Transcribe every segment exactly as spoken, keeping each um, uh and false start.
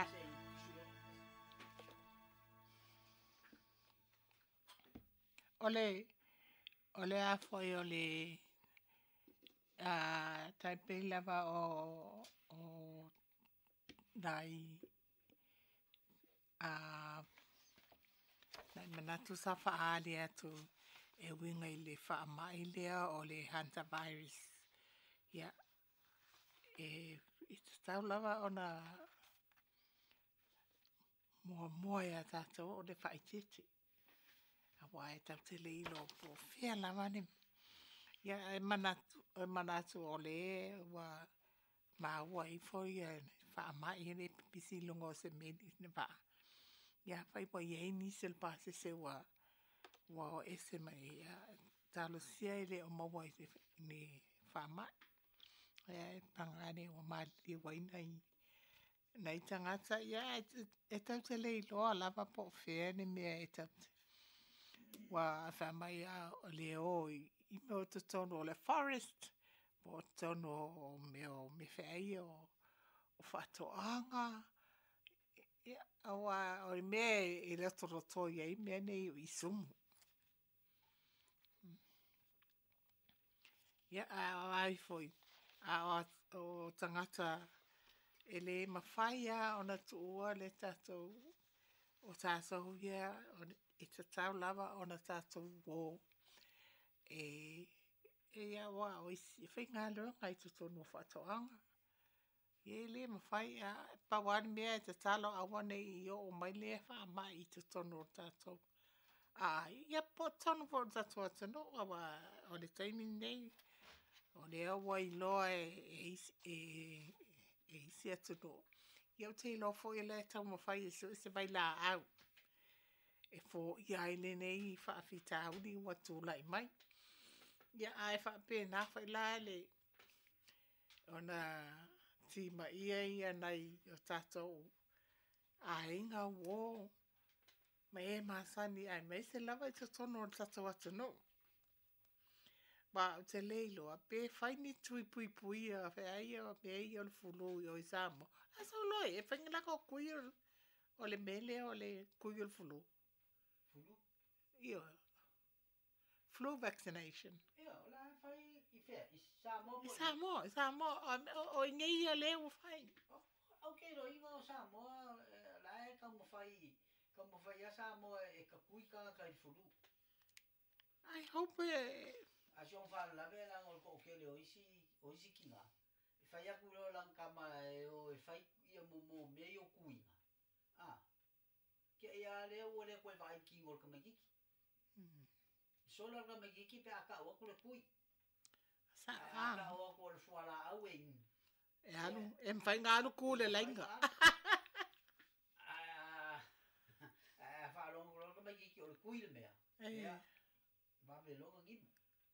Ole, ole a foi ole a taipei lava o o dai a nai manatu sa whaale atu e winga i le wha mai lea o le hantavirus. Ia, e i te tau lava o na mua mua ia tātou o le whaititi. A wai tau te le ilo po whea lava ne. Ia, e manatu, e manatu o le wa maua i foi e wha mai e le pisi lungo se meni ne wha. Ia, whai po iei ni se le pāse se wa wa o ese mai ia talo sia i le o maua i ni wha mai. Ia, e pangane o mali waina i nei tangata ia e tau te le iloa lava po whea ne mea e tau te. Wa wha mai a o le o i i me o te tono o le forest, po tono o me o me whai o o whatoanga. Ia, awa o i mea i le toroto ia i mea nei o i sumu. Ia, a o ai foi. A o, o tangata e le mawhaia o na tuua le tātou o tātou ia o i te tau lava o na tātou o e e ia wa o isi e whai ngā lua ngai tu tonu o whatoanga. Ie le mawhaia pawani mea e te talo awane i o o mai lea wha mai i te tonu o tātou. A ia po tonu po tātou atano awa o le taimi nei o le awa i loa e e e e isi atano. Iau te ilo fo i le tau mawhai e so e se vai la au. E fo i aile nei wha a whita auri ua tūlai mai. Ia ai wha pe nā whai la le o na tima ia ia nei o tātou a inga wō me e masani ai me se lava i te tono o tātou atano. Ba o te leilo a pe whai ni tui pui pui a whai aia o me ai o le fulu i o i Samo. A so loi e whaingilaka o kui o le mele o le kui o le fulu. Fulu? Ia. Flu vaccination. Ia, o la whai i whea, i Samoa. I Samoa, i Samoa, o i ngei a leo whai. Au kei ro inga o Samoa, la e ka mo whai, ka mo whai a Samoa e ka kui ka kai fulu. I hope e... A si on wha lawe lang o ko kele o isi, o isi ki ngā. E whai aku leo lang kama e o e whai ia mo mo mea i o kui ngā. Ah. Kia ia leo o le koe vai ki ngol ka magiki. Sola ka magiki pe aka o ko le kui. Sa a. Aka o ko le fuala au e ingu. E anu, e mwhai ngā anu kūle lainga. A whalongo lo ka magiki o le kui le mea. Ia. Wawe longa ngima.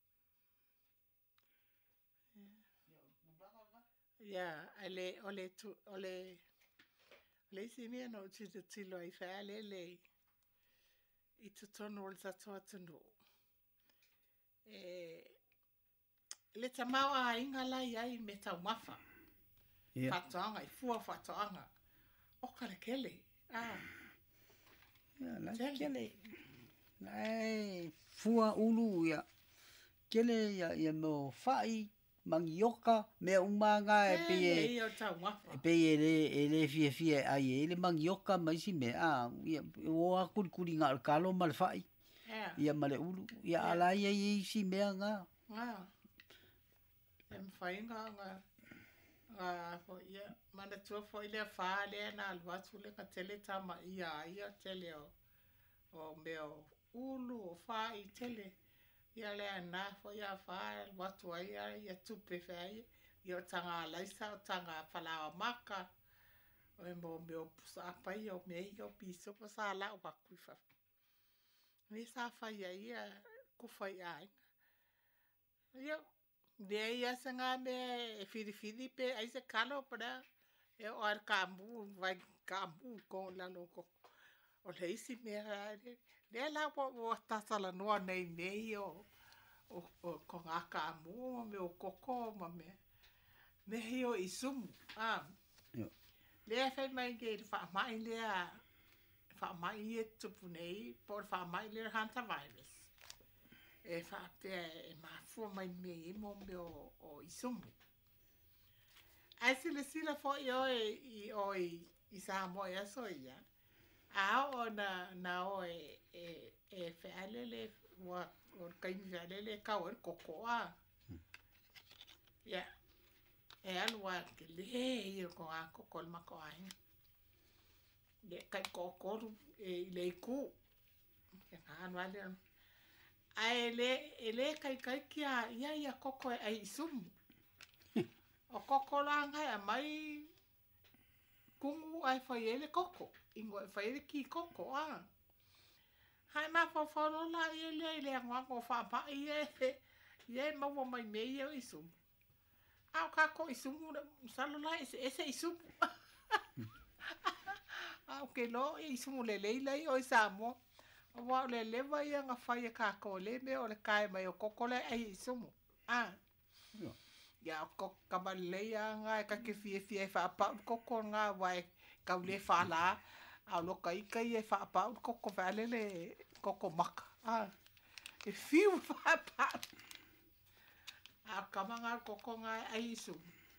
Ia, ale ole tu ole le sini no tu te tilo i fa le le i tu tono o sa to atano. E le tamau a inga la ia me ta mafa. Ia. Fatanga i fua fatanga. O kale kele. Ah. Ia, la kele. Ai fua ulu ia. Kele ia ia mo fai mangioka me umanga e pe e e pe ele ele fie fie ai ele mangioka mai si me a ia o a kuri kuri nga kalo mal fai ia male ulu ia ala ia i si me nga ah em fai nga nga ah fo ia mana tu fo ile fa le na alwa tu le ka tele tama ia ia tele o o meu ulu fa i tele ia le na fo ia fa watu ia ia tupe fai ia tanga laisa tanga fala maka o mo meu sa pa ia me ia piso pa sa la wa kufa ni sa fa ia ia ku fa ia ia de ia sanga me fili fili pe ai se kalo para e o ar kambu vai kambu con la loco o le isi me le la o tata la no nei nei o o ko ngaka mo me o koko ma me me hio i sumu ah Lea fai mai ke wha mai lea wha mai e tupu nei po wha mai lea hanta virus. E wha pia e mafua mai me e mo me o, o isumu. Ai sila sila fo i o i o i i sa mo e aso ia. A o na na o e e e fealele wa o kaimi fealele ka o koko a. Ya. E alua ke le i o ko a koko le mako ai. Le kai koko e le ku. Ke anu ale. Ai le ele kai kai kia ia ia koko ai isumu. O koko langa e mai kungu ai fai ele koko. Ingo e fai ele ki koko a. Hai ma fa fa lo la ele ele ngwa fa pa ie ie ma wo mai me ie isumu. Au ka ko isumu salo la ese ese isumu. Au ke lo isumu le le le o Samoa. Wa le le va ia nga fai ka ko le me o le kai mai o koko le ai isumu. Ah. Ya ko kabaleia nga ka ke fie fie fa pa koko nga vai ka le fa la a lo kai kai e fa pa koko va le le koko maka ah e fiu fa pa a kama nga koko nga ai su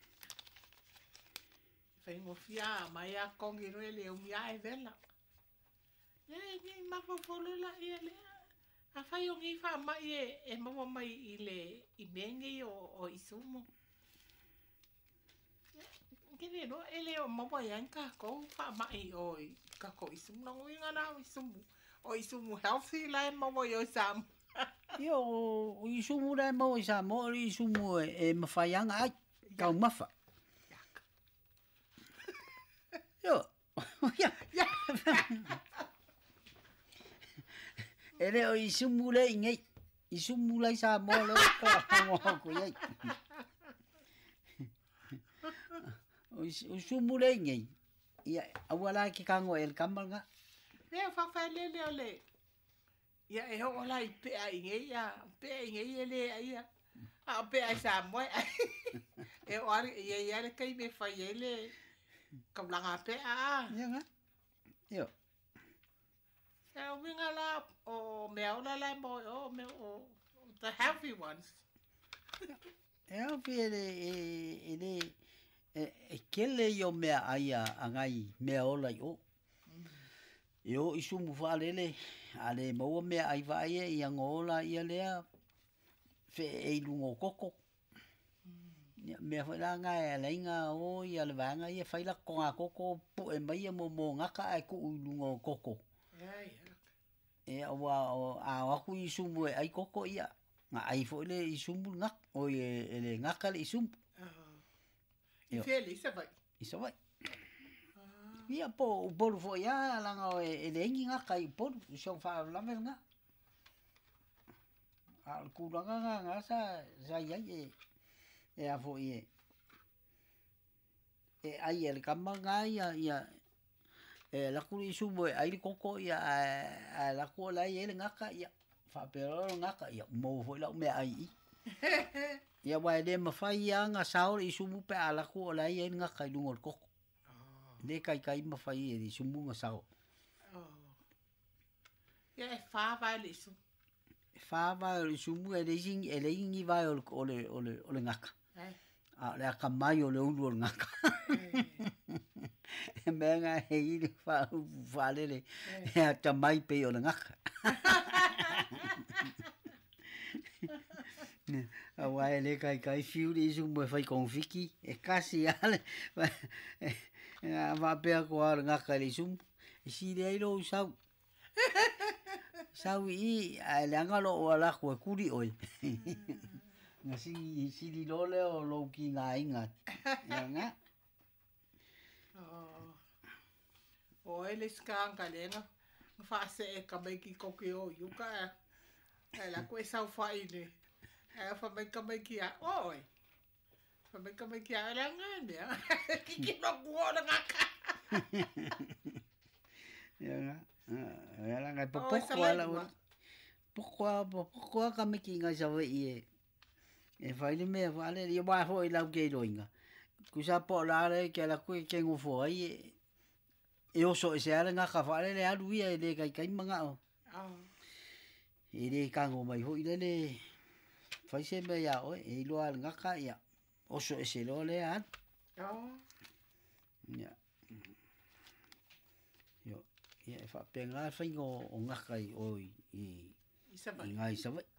fa mo fia mai a kongi no le um ya e vela e ni ma fo fo la e le a fa yo ngi fa mai e e mo mai i le i mengi o o isumo kene no ele o mawa yanka ko fa mai o ka ko isumu no inga na isumu o isumu healthy la mawa yo sam Yo o isumu la mo isa mo isumu e mafayanga ai ka mafa. Yo. Ya. Ya. Ele o isumu le ngai. Isumu la sa mo le ka mo ko ye. O isumu le ngai. Ya awala ki kango el kamalga. Le fa fa le le le. Ya e ho la i pe ai ngai ya pe ai ngai le ai ya. A pe ai sa mo. E o ari ye ya le kai me fa ye le. Ka blanga pe a. Ya nga. Yo. Ya winga la o me ola la mo o me o the healthy ones. Healthy ele ele e kele yo me aia angai me ola yo. Yo isumu fa lele ale mo me ai vai e ngola ia lea fe e lungo koko. Me fa la nga e lenga o ia le vanga ia fa la konga koko pu e mai mo mo ngaka ai ku lungo koko. Ya ya. E wa a wa ku isumu ai koko ia nga ai fo le isumu ngak o e le ngaka le isumu. I fele isa vai. Isa vai. Ia po po fo ia langa o e le ngi ngaka i po so fa la nga. Al ku langa nga sa sa ia e e a fo ie. E ai el kamanga ia ia e la ku isumu ai koko ia a la ku la ia le ngaka ia fa pero ngaka ia mo fo la me ai. Ia wa le ma fai anga saul isumu pe ala ku la ia ngaka i lungo koko. Le kai kai ma fai e isumu nga sao. Ia e fa va le su. Fa va isumu e le sing e le ingi va o le o le o le ngaka. A le ka mai o le ulu ngaka. E menga e i fa fa le le e ta mai pe o le ngaka. A wai le kai kai fiu le isumu e fai konfiki e kasi ale. A va pe ko ar ngaka le isumu. E si le ilo sau. Sau i a le angalo o ala ko kuri oi. Nga si si di lole o lo ki nga inga. Nga. Oh. O ele skanga lenga. Fa se e ka mai ki koki o yuka. E la ko e sau fai ne. E fa mai ka mai ki a oi. Fa mai ka mai ki a la ngane. Ki ki no kuona ngaka. Ya nga. Ya la nga popo ala. Popo popo ka me ki nga sa ve e. E fai le me vale le wa ho i lau ke roinga. ku sa po la le ke la ku ke ngo fo ai e o so e se ala nga ka fa le alu ia le kai kai manga o Ah. e le ka ngo mai ho ile le fai se me ya o e lo al nga ka ia o so e se lo le an Oh. ya yo ia fa penga fa ngo o nga kai o i Isa ba? i ngai sa vai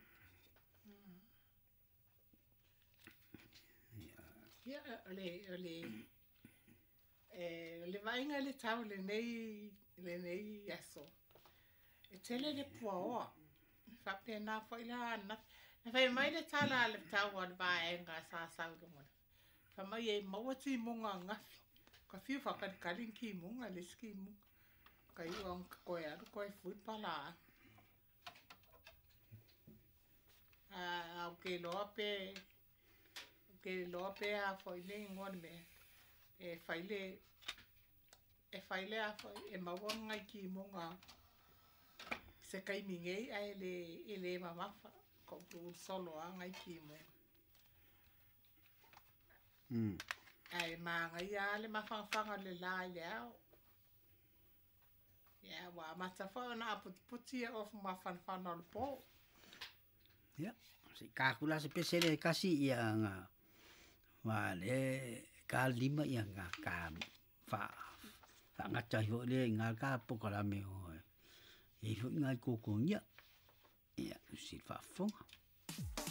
Ia, ole, ole, e, le vainga le tau le nei, le nei aso. E tele le pua oa. Fa pena fo ila na. Na fai mai le tala le tau o le vaenga sa sau le mona. Fa mai e maua ti munga ngafi. Ka fiu fa ka kalin ki munga le ski munga. Ka iu ang koe aru koe fui pala. Ah, au ke loa pe, ke loa pe a foi le ngon me e faile e faile a foi e mawanga ki monga se kai mingei a ele ele mama ko tu solo a ngai ki mo mm ai ma ngai a le mafanga le la le au ya wa mata fo na put puti of ma fan fan al po ya si ka kula se pe se le kasi ia nga Vale, ka lima ia nga ka fa fa nga cha ho le nga ka po ka me ho e ho nga ko ko nya ia si fa fo